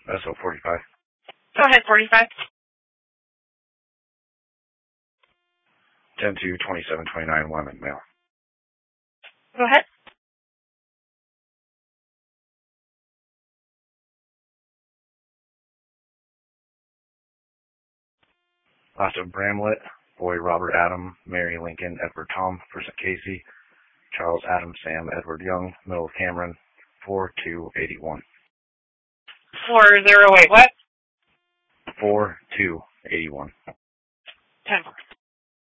SO 45. Go ahead, 45. 10-27-29, women, male. Go ahead. Last of Bramlett, boy Robert Adam, Mary Lincoln, Edward Tom, person Casey, Charles Adam, Sam Edward Young, middle of Cameron, 4281. 408, what? 4281. 10.